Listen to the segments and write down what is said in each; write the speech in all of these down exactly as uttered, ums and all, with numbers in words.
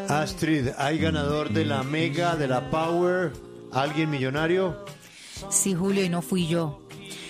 Astrid, ¿hay ganador de la Mega, de la Power? ¿Alguien millonario? Sí, Julio, y no fui yo.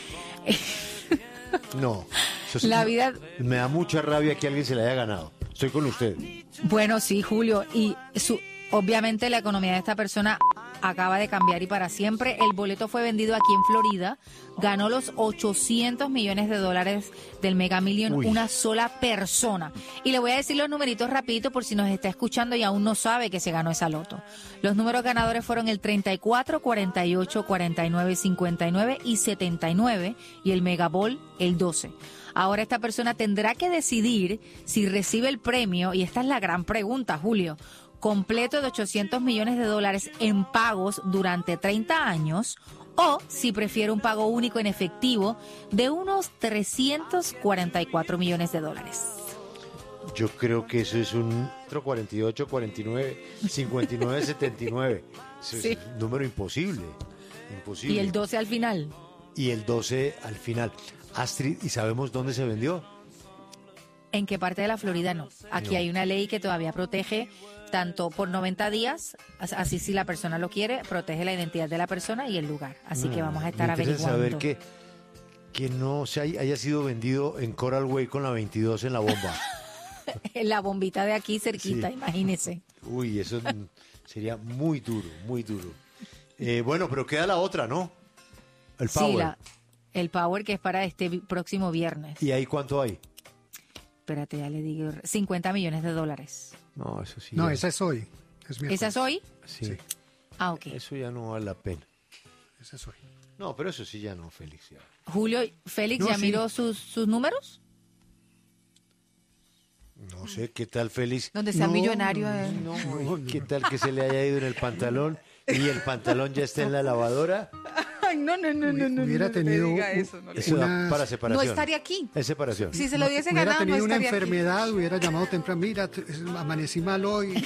No. Eso sí, La vida... me da mucha rabia que alguien se la haya ganado. Estoy con usted. Bueno, sí, Julio, y su, obviamente la economía de esta persona acaba de cambiar y para siempre. El boleto fue vendido aquí en Florida, ganó los ochocientos millones de dólares del Mega Million Uy. una sola persona. Y le voy a decir los numeritos rapidito por si nos está escuchando y aún no sabe que se ganó esa loto. Los números ganadores fueron el treinta y cuatro, cuarenta y ocho, cuarenta y nueve, cincuenta y nueve y setenta y nueve y el Mega Ball el doce. Ahora esta persona tendrá que decidir si recibe el premio, y esta es la gran pregunta, Julio, completo de ochocientos millones de dólares en pagos durante treinta años, o si prefiere un pago único en efectivo de unos trescientos cuarenta y cuatro millones de dólares. Yo creo que eso es un cuarenta y ocho, cuarenta y nueve, cincuenta y nueve, setenta y nueve. Eso Sí. es un número imposible. Imposible. Y el doce al final. Y el doce al final. Astrid, ¿y sabemos dónde se vendió? ¿En qué parte de la Florida no? Aquí No. hay una ley que todavía protege tanto por noventa días, as- así si la persona lo quiere, protege la identidad de la persona y el lugar. Así que vamos a estar Me interesa averiguando. saber que, que no se haya, haya sido vendido en Coral Way con la veintidós en la bomba. La bombita de aquí cerquita, Sí. imagínese. Uy, eso mm, sería muy duro, muy duro. Eh, bueno, pero queda la otra, ¿no? El Power. Sí, la, el Power que es para este vi- próximo viernes. ¿Y ahí cuánto hay? Espérate, ya le digo. cincuenta millones de dólares. No, eso sí. No, ya- esa es hoy. Es miércoles. ¿Esa es hoy? Sí, Sí. Ah, ok. eso ya no vale la pena. Esa es hoy. No, pero eso sí ya no, Félix. ya. Julio, ¿Félix No, ya sí. miró sus, sus números? No sé, ¿qué tal, Félix? Donde sea No, millonario. eh. No, ¿qué tal que se le haya ido en el pantalón y el pantalón ya está en la lavadora? Ay, no, no, no, no, no. Hubiera no, no tenido le diga un- eso, no le- Eso da Unas- para separación. No estaría aquí. Es separación. Si se lo hubiese Hubiera ganado, no tenido una estaría aquí. enfermedad, hubiera llamado temprano. Mira, t- es- amanecí mal hoy.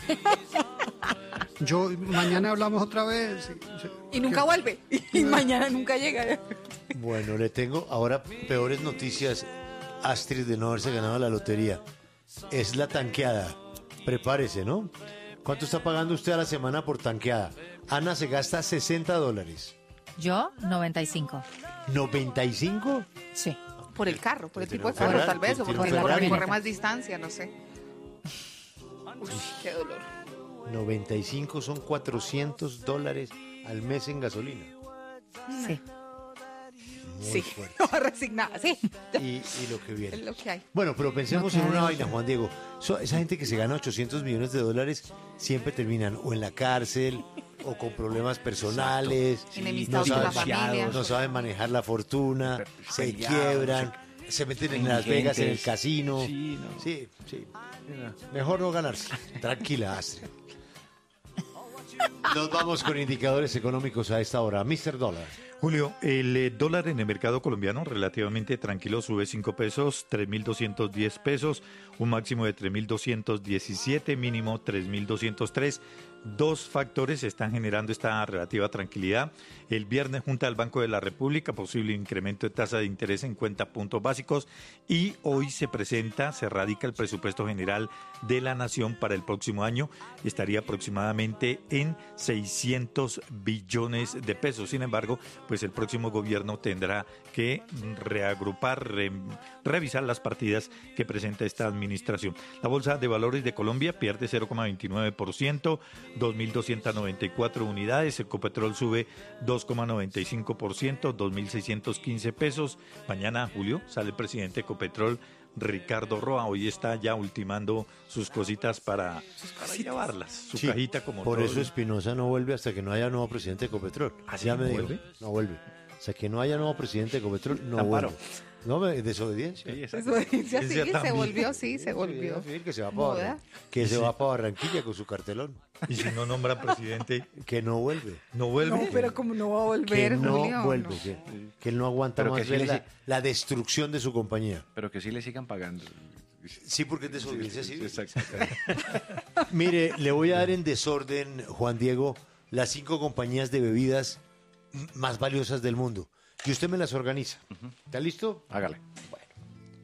Yo, mañana hablamos otra vez. Y nunca vuelve. Y mañana nunca llega. Bueno, le tengo ahora peores noticias, Astrid, de no haberse ganado la lotería. Es la tanqueada. Prepárese, ¿no? ¿Cuánto está pagando usted a la semana por tanqueada? Ana se gasta sesenta dólares. Yo, noventa y cinco. ¿noventa y cinco? Sí. Por el carro, por el Tiene tipo de un carro, Ferrari, tal vez. O tiene un porque Ferrari. corre, corre más distancia, no sé. Uy, qué dolor. noventa y cinco son cuatrocientos dólares al mes en gasolina. Sí. Muy Sí, fuerte. no resignada, sí. Y, y lo que Es viene. lo que hay. Bueno, pero pensemos Lo en que una hay. vaina, Juan Diego. So- esa gente que se gana ochocientos millones de dólares siempre terminan o en la cárcel o con problemas personales. Enemistados no con la saben- familia. No saben manejar la fortuna, se quiebran, se meten en Las Vegas, en el casino. Sí, no. Sí, sí. Mejor no ganarse. Tranquila, Astrid. Nos vamos con indicadores económicos a esta hora. mister Dólar. Julio, el eh, dólar en el mercado colombiano relativamente tranquilo, sube cinco pesos, tres mil doscientos diez pesos, un máximo de tres mil doscientos diecisiete, mínimo tres mil doscientos tres. Dos factores están generando esta relativa tranquilidad. El viernes, Junta del Banco de la República, posible incremento de tasa de interés en cincuenta puntos básicos. Y hoy se presenta, se radica el presupuesto general de la Nación para el próximo año. Estaría aproximadamente en seiscientos billones de pesos. Sin embargo, pues el próximo gobierno tendrá que reagrupar, re- revisar las partidas que presenta esta administración. La Bolsa de Valores de Colombia pierde cero coma veintinueve por ciento, dos mil doscientas noventa y cuatro unidades. Ecopetrol sube dos coma noventa y cinco por ciento, dos mil seiscientos quince pesos. Mañana, Julio, sale el presidente de Ecopetrol, Ricardo Roa. Hoy está ya ultimando sus cositas para, para llevarlas, su Sí, cajita como Por todo. eso Espinosa no vuelve hasta que no haya nuevo presidente de Ecopetrol. ¿Ah, sí? Ya me ¿No dijo. vuelve? No vuelve. Hasta que no haya nuevo presidente de Ecopetrol, no Amparo. vuelve. No, me- desobediencia. Sí, exacto. Desobediencia, sí, Desobediencia se también. volvió, sí, se volvió. Sí, que se va para Moda. Barran- que se va para Barranquilla con su cartelón. Y si no nombran presidente, Que no vuelve. no vuelve. No, pero como no va a volver, Que no Julio, vuelve. no. Que, que él no aguanta Pero que más sí ver le la, si- la destrucción de su compañía. Pero que sí le sigan pagando. Sí, porque es desobediencia civil. Exacto. Mire, le voy a dar en desorden, Juan Diego, las cinco compañías de bebidas m- más valiosas del mundo. Y usted me las organiza. ¿Está listo? Hágale.